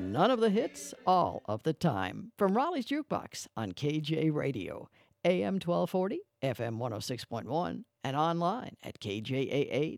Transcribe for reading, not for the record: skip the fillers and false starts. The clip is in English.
None of the hits, all of the time. From Raleigh's Jukebox on KJ Radio, AM 1240, FM 106.1, and online at kjaa.com.